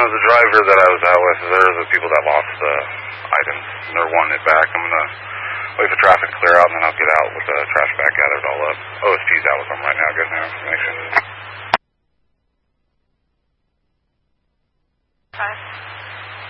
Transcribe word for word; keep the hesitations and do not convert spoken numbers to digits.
the driver that I was out with, they're the people that lost the items, and they're wanting it back. I'm going to wait for traffic to clear out, and then I'll get out with the trash bag, gather it all up. O S G's out with them right now, getting their information.